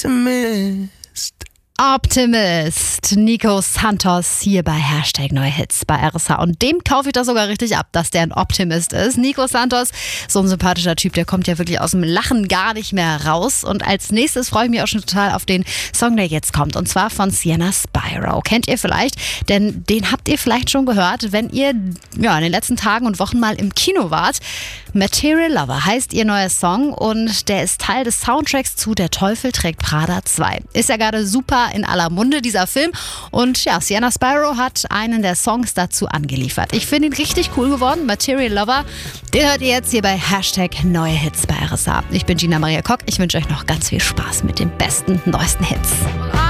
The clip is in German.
Optimist, Nico Santos hier bei #Neue-Hits bei RSH. Und dem kaufe ich das sogar richtig ab, dass der ein Optimist ist. Nico Santos, so ein sympathischer Typ, der kommt ja wirklich aus dem Lachen gar nicht mehr raus. Und als nächstes freue ich mich auch schon total auf den Song, der jetzt kommt. Und zwar von Sienna Spyro. Kennt ihr vielleicht? Denn den habt ihr vielleicht schon gehört, wenn ihr in den letzten Tagen und Wochen mal im Kino wart. Material Lover heißt ihr neuer Song und der ist Teil des Soundtracks zu Der Teufel trägt Prada 2. Ist ja gerade super in aller Munde, dieser Film. Und ja, Sienna Spyro hat einen der Songs dazu angeliefert. Ich finde ihn richtig cool geworden. Material Lover, den hört ihr jetzt hier bei #Neue-Hits bei RSH. Ich bin Gina Maria Kock. Ich wünsche euch noch ganz viel Spaß mit den besten, neuesten Hits.